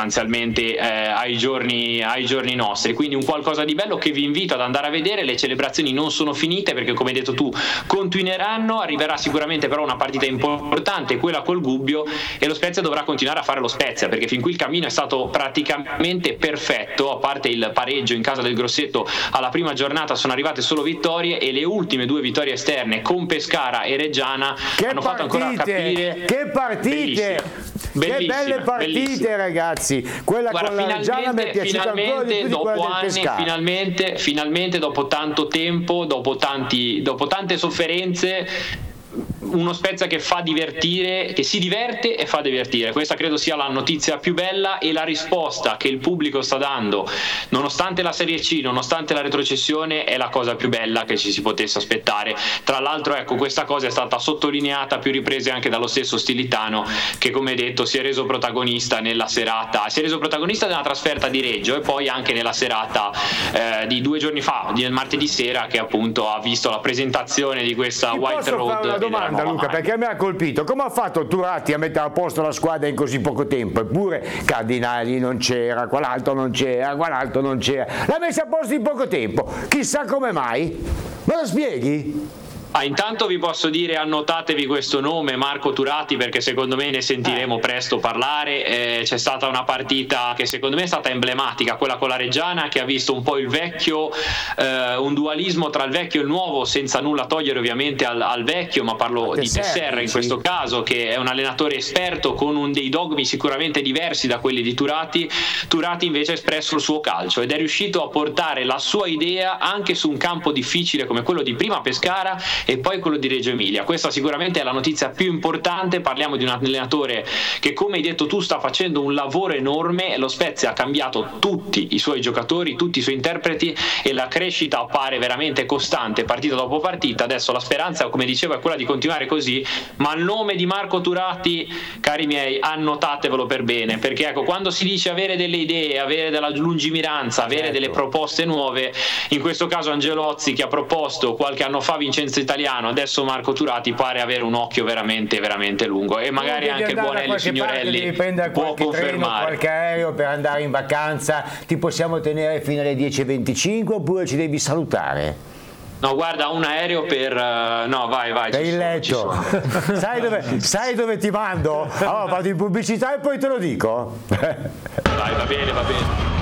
sostanzialmente ai giorni nostri, quindi un qualcosa di bello che vi invito ad andare a vedere. Le celebrazioni non sono finite, perché come hai detto tu continueranno, arriverà sicuramente però una partita importante, quella col Gubbio, e lo Spezia dovrà continuare a fare lo Spezia, perché fin qui il cammino è stato praticamente perfetto, a parte il pareggio in casa del Grosseto alla prima giornata sono arrivate solo vittorie, e le ultime 2 vittorie esterne con Pescara e Reggiana hanno fatto ancora capire che partite, che belle partite, bellissime, ragazzi. Quella con la Reggiana mi è piaciuta ancora di più di quella del Pescara. Finalmente dopo tanto tempo, dopo tante sofferenze, uno Spezia che fa divertire, che si diverte e fa divertire. Questa credo sia la notizia più bella, e la risposta che il pubblico sta dando, nonostante la Serie C, nonostante la retrocessione, è la cosa più bella che ci si potesse aspettare. Tra l'altro, ecco, questa cosa è stata sottolineata a più riprese anche dallo stesso Stilitano, che come detto si è reso protagonista nella trasferta di Reggio, e poi anche nella serata di 2 giorni fa, del martedì sera, che appunto ha visto la presentazione di questa White Road. Domanda, Luca, perché mi ha colpito: come ha fatto Turati a mettere a posto la squadra in così poco tempo? Eppure Cardinali non c'era, quell'altro non c'era, l'ha messa a posto in poco tempo, chissà come mai. Me lo spieghi? Intanto vi posso dire, annotatevi questo nome, Marco Turati, perché secondo me ne sentiremo presto parlare. C'è stata una partita che secondo me è stata emblematica, quella con la Reggiana, che ha visto un po' il vecchio, un dualismo tra il vecchio e il nuovo, senza nulla togliere ovviamente al vecchio, ma parlo di Tesserra in questo caso, che è un allenatore esperto con dei dogmi sicuramente diversi da quelli di Turati. Turati invece ha espresso il suo calcio ed è riuscito a portare la sua idea anche su un campo difficile come quello di prima Pescara e poi quello di Reggio Emilia. Questa sicuramente è la notizia più importante. Parliamo di un allenatore che, come hai detto tu, sta facendo un lavoro enorme, e lo Spezia ha cambiato tutti i suoi giocatori, tutti i suoi interpreti, e la crescita appare veramente costante partita dopo partita. Adesso la speranza, come dicevo, è quella di continuare così, ma il nome di Marco Turati, cari miei, annotatevelo per bene, perché ecco, quando si dice avere delle idee, avere della lungimiranza, avere delle proposte nuove, in questo caso Angelozzi, che ha proposto qualche anno fa Vincenzo Italiano, adesso Marco Turati pare avere un occhio veramente veramente lungo, e magari anche il buon Elio Signorelli devi prendere può qualche confermare treno, qualche aereo per andare in vacanza. Ti possiamo tenere fino alle 10:25 oppure ci devi salutare? No, guarda, un aereo per no, vai per il letto. Sai dove ti mando? Allora vado in pubblicità e poi te lo dico. Vai, va bene